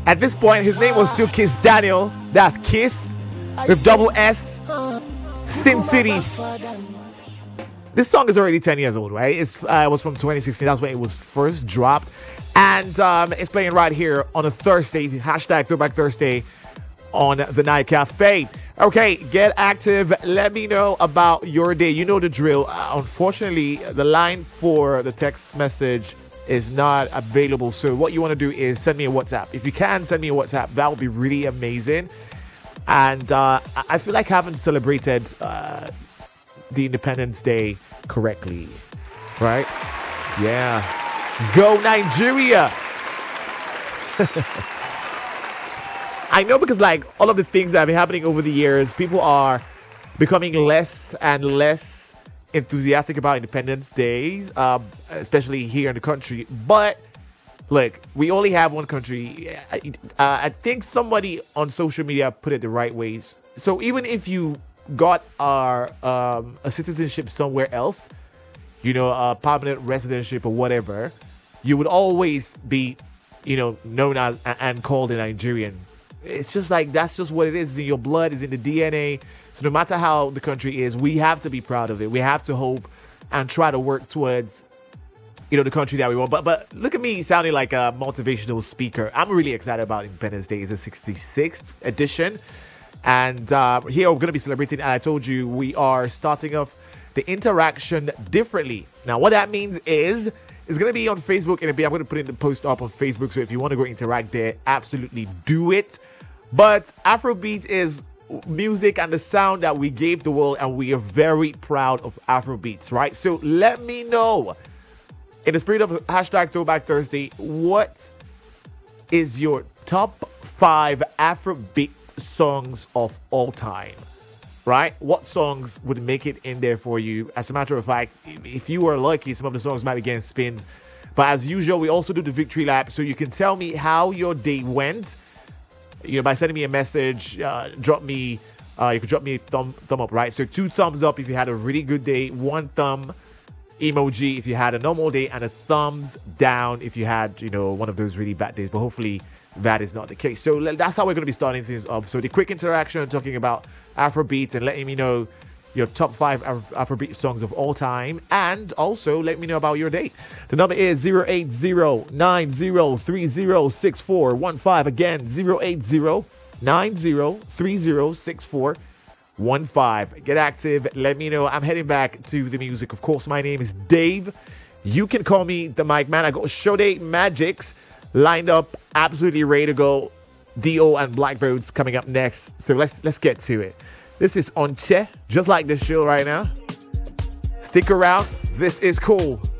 At this point, his name was still Kiss Daniel. That's Kiss with double S. Sin City. This song is already 10 years old, right? It was from 2016. That's when it was first dropped. And it's playing right here on a Thursday. Hashtag Throwback Thursday on the Night Cafe. Okay, get active. Let me know about your day. You know the drill. Unfortunately, the line for the text message is not available. So what you want to do is send me a WhatsApp. If you can send me a WhatsApp, that would be really amazing. And I feel like I haven't celebrated the Independence Day correctly, right? Yeah. Go Nigeria. I know, because like all of the things that have been happening over the years, people are becoming less and less enthusiastic about Independence Days, especially here in the country. But look, we only have one country. I think somebody on social media put it the right ways. So even if you got a citizenship somewhere else, you know, a permanent residency or whatever, you would always be, you know, known as and called a Nigerian. It's just like, that's just what it is. It's in your blood, it's in the DNA. So no matter how the country is, we have to be proud of it. We have to hope and try to work towards, you know, the country that we want. But look at me sounding like a motivational speaker. I'm really excited about Independence Day. It's the 66th edition. And here we're going to be celebrating. And I told you, we are starting off the interaction differently. Now, what that means is, it's going to be on Facebook in a bit. I'm going to put in the post up on Facebook. So if you want to go interact there, absolutely do it. But Afrobeat is music and the sound that we gave the world, and we are very proud of Afrobeats, right? So let me know, in the spirit of hashtag Throwback Thursday, what is your top 5 Afrobeat songs of all time, right? What songs would make it in there for you? As a matter of fact, if you were lucky, some of the songs might be getting spins. But as usual, we also do the victory lap, so you can tell me how your day went, you know, by sending me a message. Drop me, you could drop me a thumb up, right? So 2 thumbs up if you had a really good day, 1 thumb emoji if you had a normal day, and a thumbs down if you had, you know, one of those really bad days. But hopefully that is not the case. So that's how we're going to be starting things up. So the quick interaction, talking about Afrobeat and letting me know your top 5 Afrobeat songs of all time, and also let me know about your date. The number is 080-9030-6415. Again, 080-9030-6415. Get active. Let me know. I'm heading back to the music. Of course, my name is Dave. You can call me the Mic Man. I got show date magics lined up, absolutely ready to go. Dio and Blackbirds coming up next. So let's get to it. This is on Che, just like this show right now. Stick around. This is cool.